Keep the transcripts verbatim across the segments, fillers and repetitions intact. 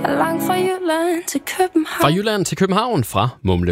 Langt fra Jylland til København. Fra Jylland til København fra Mumle.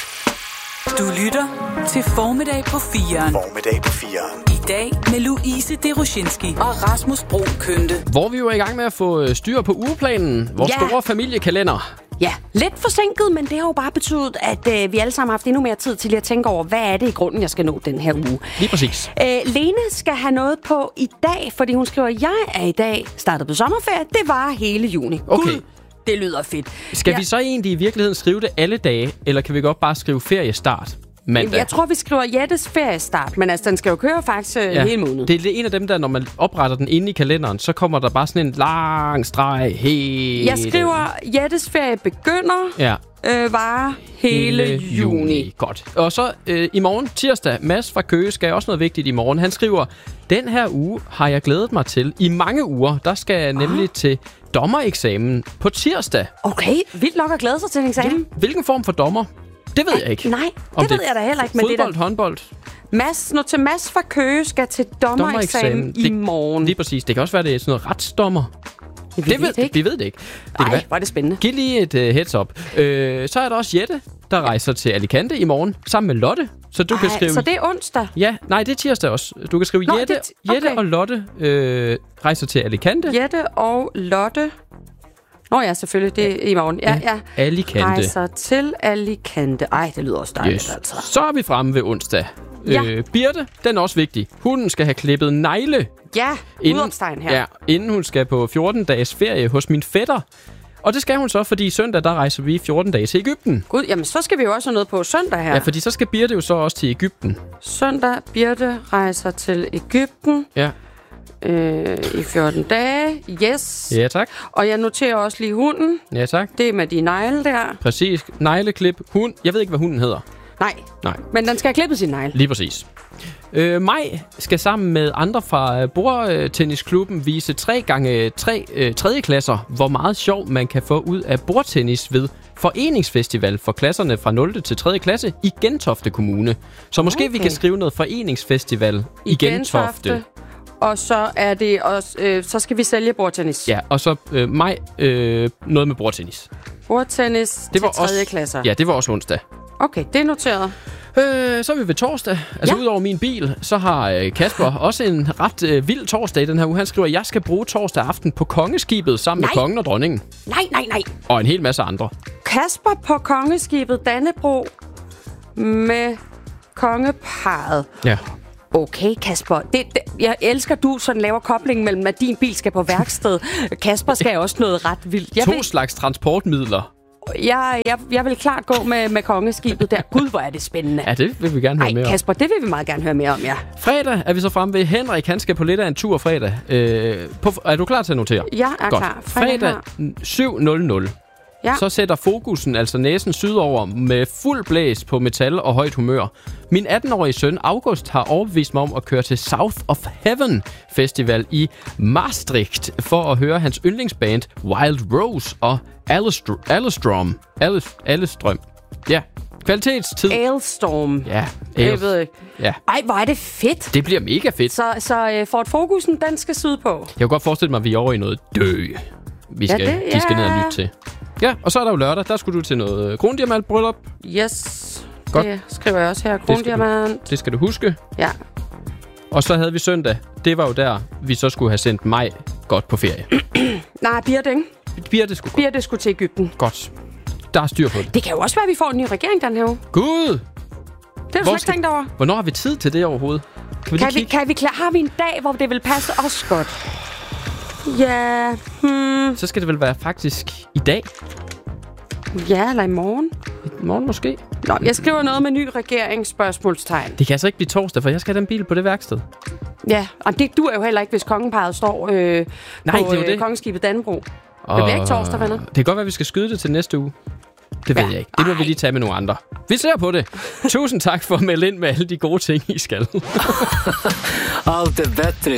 Du lytter til Formiddag på firen. Formiddag på firen. I dag med Louise Deroshinski og Rasmus Bro Kønte. Hvor vi jo er i gang med at få styr på ugeplanen. Vores Ja. store familiekalender. Ja, lidt forsinket, men det har jo bare betydet, at øh, vi alle sammen har haft endnu mere tid til lige at tænke over, hvad er det i grunden, jeg skal nå den her uge. Lige præcis. Øh, Lene skal have noget på i dag, fordi hun skriver, at jeg er i dag startet på sommerferie. Det var hele juni. Okay. Gud, det lyder fedt. Skal ja. vi så egentlig i virkeligheden skrive det alle dage, eller kan vi godt bare skrive feriestart mandag? Jeg tror, vi skriver Jettes feriestart, men altså, den skal jo køre faktisk øh, Ja. hele måneden. Det er en af dem der, når man opretter den inde i kalenderen, så kommer der bare sådan en lang streg helt... Jeg skriver, Jettes ferie begynder, Ja. øh, varer hele, hele juni. juni. Godt. Og så øh, i morgen, tirsdag, Mads fra Køge skal også noget vigtigt i morgen. Han skriver, den her uge har jeg glædet mig til. I mange uger, der skal jeg nemlig ah. til dommereksamen på tirsdag. Okay, vildt nok at glæde sig til en eksamen. Ja. Hvilken form for dommer? Det ved jeg ikke. Nej, det Om ved jeg da heller ikke. Men fodbold, det der... håndbold? Mads, nu til Mads fra Køge skal til dommereksamen i det, morgen. Lige præcis. Det kan også være, det er sådan noget retsdommer. Vi det ved det ikke. Vi ved det ikke. Det Ej, hvor er det spændende. Giv lige et uh, heads up. Øh, så er der også Jette, der rejser til Alicante i morgen, sammen med Lotte. Så du Ej, kan skrive... så det er onsdag? Ja, nej, det er tirsdag også. Du kan skrive Nå, Jette, det er t- okay. Jette og Lotte øh, rejser til Alicante. Jette og Lotte. Nå ja, selvfølgelig. Det er i morgen. Ja, ja. Alicante. Rejser til Alicante. Ej, det lyder også dejligt, Yes. altså. Så er vi fremme ved onsdag. Ja. Øh, Birte, den er også vigtig. Hun skal have klippet negle. Ja, Inden, udopstegn her. ja, inden hun skal på fjorten dages ferie hos min fætter. Og det skal hun så, fordi søndag, der rejser vi fjorten dage til Egypten. Gud, jamen så skal vi jo også have noget på søndag her. Ja, fordi så skal Birte jo så også til Egypten. Søndag, Birte rejser til Egypten Ja. øh, i fjorten dage. Yes. Ja, tak. Og jeg noterer også lige hunden. Ja, tak. Det er med de negle der. Præcis. Negleklip. Hund. Jeg ved ikke, hvad hunden hedder. Nej, Nej. men den skal have klippet sin negle. Lige præcis. Øh, Maj skal sammen med andre fra øh, bordtennisklubben vise tre gange tre øh, tredje klasser, hvor meget sjov man kan få ud af bordtennis ved foreningsfestival for klasserne fra nul til tredje klasse i Gentofte Kommune. Så måske okay. vi kan skrive noget foreningsfestival i, i Gentofte. Gentofte. Og så er det også, øh, så skal vi sælge bordtennis. Ja, og så øh, Maj øh, noget med bordtennis. Bordtennis det var til tredje også, klasser. Ja, det var også onsdag. Okay, det er noteret. Øh, så er vi ved torsdag. Altså ja. Udover min bil, så har øh, Kasper også en ret øh, vild torsdag i den her uge. Han skriver, at jeg skal bruge torsdag aften på kongeskibet sammen nej. med kongen og dronningen. Nej, nej, nej. Og en hel masse andre. Kasper på kongeskibet Dannebro med kongeparret. Ja. Okay, Kasper. Det, det, jeg elsker, du sådan laver koblingen mellem, at din bil skal på værksted. Kasper skal også noget ret vildt. Jeg to vil, slags transportmidler. jeg, jeg, jeg vil klart gå med, med kongeskibet der. Gud, hvor er det spændende. Ja, det vil vi gerne høre Ej, mere om. Kasper, det vil vi meget gerne høre mere om, ja. Fredag er vi så fremme ved. Henrik, han skal på lidt af en tur fredag. Øh, på, er du klar til at notere? Jeg er Godt. klar. Fredag syv nul nul. Ja. Så sætter fokusen, altså næsen sydover, med fuld blæs på metal og højt humør. Min atten-årige søn, August, har overbevist mig om at køre til South of Heaven Festival i Maastricht for at høre hans yndlingsband Wild Rose og Alestrom. Alestrom. Ja, kvalitetstid. Alestorm. Ja, Jeg ved ikke. Ja. Ej, hvor er det fedt. Det bliver mega fedt. Så, så uh, Ford Focusen, den skal syde på. Jeg kunne godt forestille mig, at vi er over i noget dø. Vi skal, ja, det, de skal ja. ned og lytte til. Ja, og så er der jo lørdag. Der skulle du til noget krondiamantbryllup. Yes. Godt. Det skriver jeg også her. Krondiamant. Det skal du huske. Ja. Og så havde vi søndag. Det var jo der, vi så skulle have sendt mig godt på ferie. Nej, Birte, ikke? Birte skulle Birte skulle til Egypten. godt. Der er styr på det. Det kan jo også være, at vi får en ny regering den her uge. Gud! Det har du slet ikke tænkt over. Hvornår har vi tid til det overhovedet? Kan vi Kan lige vi, kigge? kan vi klar... Har vi en dag, hvor det vil passe os godt? Ja, hmm. Så skal det vel være faktisk i dag. Ja, eller i morgen. I morgen måske. Nå, jeg skriver noget med ny regering, spørgsmålstegn. Det kan altså ikke blive torsdag, for jeg skal have den bil på det værksted. Ja, og det du er jo heller ikke, hvis kongeparret står øh, Nej, på det er jo det. Øh, kongeskibet Dannebro. Det bliver ikke torsdag, venner. Det kan godt være, at vi skal skyde det til næste uge. Det ved Ja. jeg ikke. Det må Ej. vi lige tage med nogle andre. Vi ser på det. Tusind tak for at melde ind med alle de gode ting, I skal. Allt är bättre